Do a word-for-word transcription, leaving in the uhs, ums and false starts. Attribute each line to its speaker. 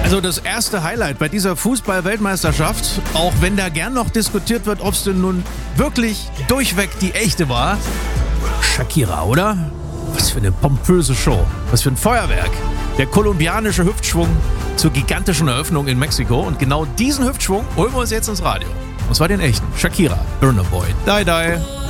Speaker 1: Also das erste Highlight bei dieser Fußball-Weltmeisterschaft, auch wenn da gern noch diskutiert wird, ob es denn nun wirklich durchweg die echte war. Shakira, oder? Was für eine pompöse Show. Was für ein Feuerwerk. Der kolumbianische Hüftschwung zur gigantischen Eröffnung in Mexiko. Und genau diesen Hüftschwung holen wir uns jetzt ins Radio. Und zwar den echten. Shakira, Burna Boy. Die, die.